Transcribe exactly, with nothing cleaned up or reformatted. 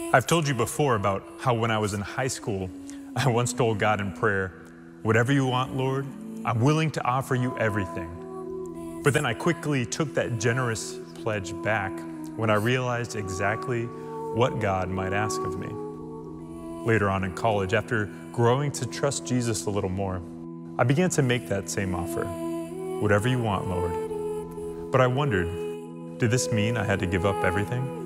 I've told you before about how when I was in high school, I once told God in prayer, "Whatever you want, Lord, I'm willing to offer you everything." But then I quickly took that generous pledge back when I realized exactly what God might ask of me. Later on in college, after growing to trust Jesus a little more, I began to make that same offer. Whatever you want, Lord. But I wondered, did this mean I had to give up everything?